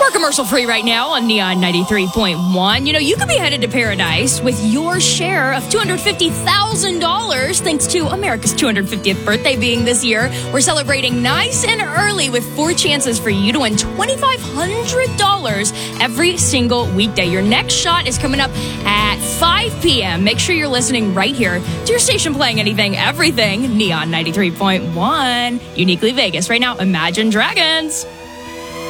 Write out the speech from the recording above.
We're commercial free right now on Neon 93.1. You know, you could be headed to paradise with your share of $250,000 thanks to America's 250th birthday being this year. We're celebrating nice and early with 4 chances for you to win $2,500 every single weekday. Your next shot is coming up at 5 p.m. Make sure you're listening right here to your station playing anything, everything, Neon 93.1, uniquely Vegas. Right now, Imagine Dragons.